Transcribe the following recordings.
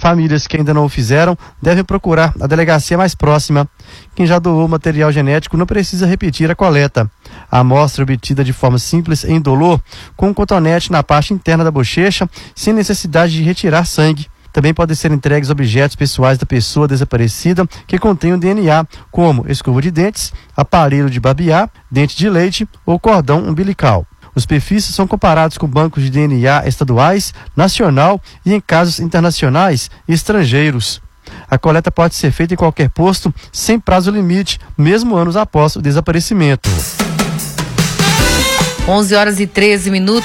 Famílias que ainda não o fizeram devem procurar a delegacia mais próxima. Quem já doou material genético não precisa repetir a coleta. A amostra é obtida de forma simples e indolor, com um cotonete na parte interna da bochecha, sem necessidade de retirar sangue. Também podem ser entregues objetos pessoais da pessoa desaparecida que contenham DNA, como escova de dentes, aparelho de barbear, dente de leite ou cordão umbilical. Os perfis são comparados com bancos de DNA estaduais, nacional e, em casos internacionais, estrangeiros. A coleta pode ser feita em qualquer posto, sem prazo limite, mesmo anos após o desaparecimento. 11h13.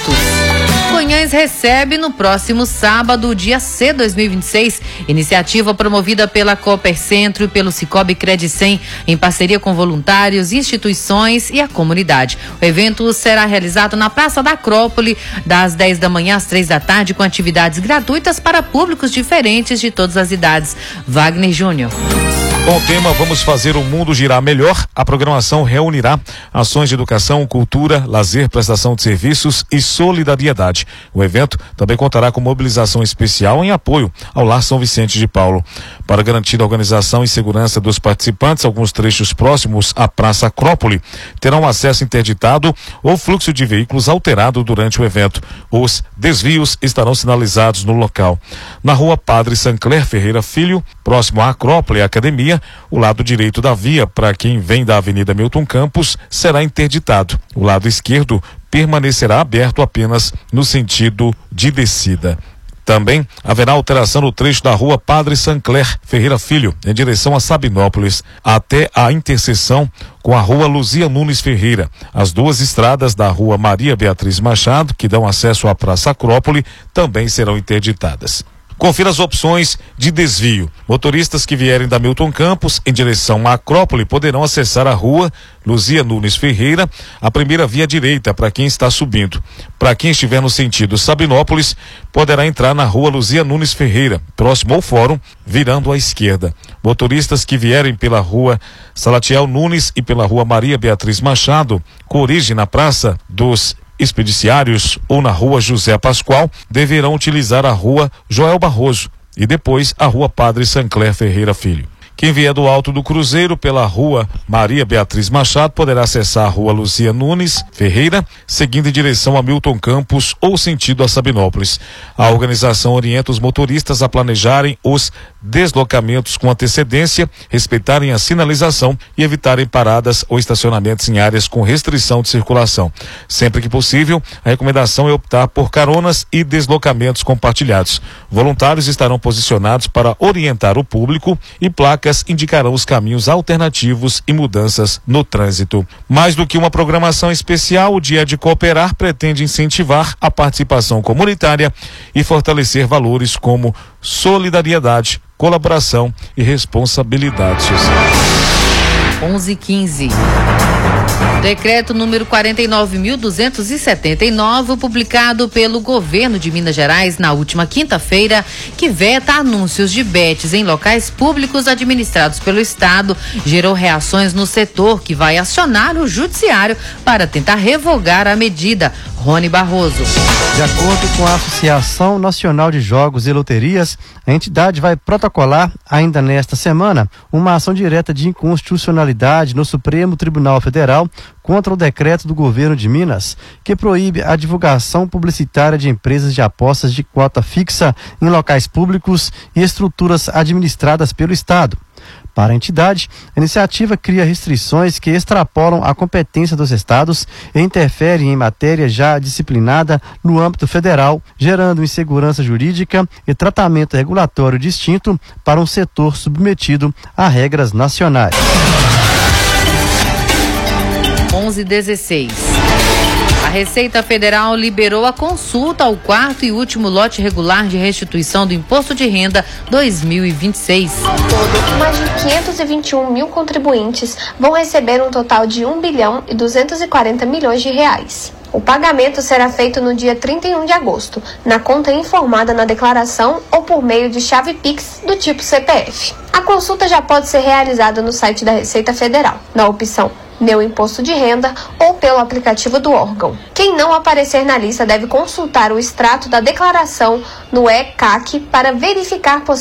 Conhães recebe no próximo sábado, dia C 2026, iniciativa promovida pela Coopercentro e pelo Cicobi Credicem, em parceria com voluntários, instituições e a comunidade. O evento será realizado na Praça da Acrópole, das 10 da manhã às 3 da tarde, com atividades gratuitas para públicos diferentes de todas as idades. Wagner Júnior. Com o tema Vamos Fazer o Mundo Girar Melhor, a programação reunirá ações de educação, cultura, lazer, prestação de serviços e solidariedade. O evento também contará com mobilização especial em apoio ao Lar São Vicente de Paulo. Para garantir a organização e segurança dos participantes, alguns trechos próximos à Praça Acrópole terão acesso interditado ou fluxo de veículos alterado durante o evento. Os desvios estarão sinalizados no local. Na rua Padre Sancler Ferreira Filho, próximo à Acrópole e Academia, o lado direito da via, para quem vem da Avenida Milton Campos, será interditado. O lado esquerdo permanecerá aberto apenas no sentido de descida. Também haverá alteração no trecho da rua Padre Sancler Ferreira Filho, em direção a Sabinópolis, até a interseção com a rua Luzia Nunes Ferreira. As duas estradas da rua Maria Beatriz Machado, que dão acesso à Praça Acrópole, também serão interditadas. Confira as opções de desvio. Motoristas que vierem da Milton Campos em direção à Acrópole poderão acessar a rua Luzia Nunes Ferreira, a primeira via direita para quem está subindo. Para quem estiver no sentido Sabinópolis, poderá entrar na rua Luzia Nunes Ferreira, próximo ao fórum, virando à esquerda. Motoristas que vierem pela rua Salatiel Nunes e pela rua Maria Beatriz Machado, com origem na Praça dos Expediciários ou na rua José Pascoal, deverão utilizar a rua Joel Barroso e depois a rua Padre Sancler Ferreira Filho. Quem vier do Alto do Cruzeiro pela rua Maria Beatriz Machado poderá acessar a rua Luzia Nunes Ferreira, seguindo em direção a Milton Campos ou sentido a Sabinópolis. A organização orienta os motoristas a planejarem os deslocamentos com antecedência, respeitarem a sinalização e evitarem paradas ou estacionamentos em áreas com restrição de circulação. Sempre que possível, a recomendação é optar por caronas e deslocamentos compartilhados. Voluntários estarão posicionados para orientar o público e placas indicarão os caminhos alternativos e mudanças no trânsito. Mais do que uma programação especial, o Dia de Cooperar pretende incentivar a participação comunitária e fortalecer valores como solidariedade, colaboração e responsabilidade social. 11h15. Decreto número 49.279, publicado pelo governo de Minas Gerais na última quinta-feira, que veta anúncios de betes em locais públicos administrados pelo Estado, gerou reações no setor, que vai acionar o judiciário para tentar revogar a medida. Rony Barroso. De acordo com a Associação Nacional de Jogos e Loterias, a entidade vai protocolar, ainda nesta semana, uma ação direta de inconstitucionalidade no Supremo Tribunal Federal contra o decreto do governo de Minas, que proíbe a divulgação publicitária de empresas de apostas de cota fixa em locais públicos e estruturas administradas pelo Estado. Para a entidade, a iniciativa cria restrições que extrapolam a competência dos estados e interferem em matéria já disciplinada no âmbito federal, gerando insegurança jurídica e tratamento regulatório distinto para um setor submetido a regras nacionais. 11h16. A Receita Federal liberou a consulta ao quarto e último lote regular de restituição do Imposto de Renda 2026. Ao todo, mais de 521 mil contribuintes vão receber um total de R$ 1 bilhão e 240 milhões de reais. O pagamento será feito no dia 31 de agosto, na conta informada na declaração ou por meio de chave Pix do tipo CPF. A consulta já pode ser realizada no site da Receita Federal, na opção Meu Imposto de Renda ou pelo aplicativo do órgão. Quem não aparecer na lista deve consultar o extrato da declaração no ECAC para verificar